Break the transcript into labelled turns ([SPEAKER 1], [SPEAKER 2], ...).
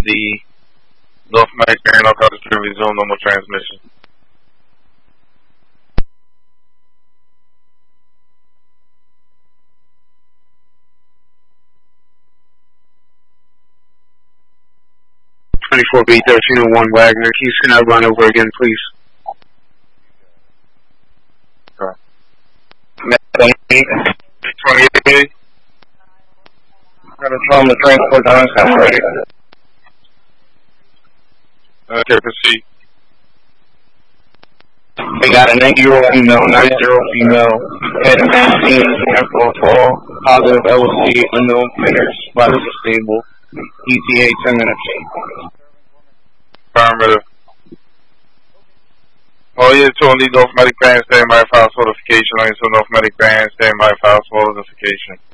[SPEAKER 1] The North Mac bearing all cars to resume normal transmission.
[SPEAKER 2] B1301 Wagner. Can you send that run over again, please?
[SPEAKER 1] Okay.
[SPEAKER 3] 28. Gotta tell them to transport down and ready.
[SPEAKER 1] Okay, proceed.
[SPEAKER 3] We got a 90-year-old female, 90-year-old female, head and vaccine, sample fall, positive LC, unknown figures, vitals are stable, ETA 10 minutes.
[SPEAKER 1] Affirmative. All units on the North Medic band, standby for house notification. All units on North Medic band, standby for house notification.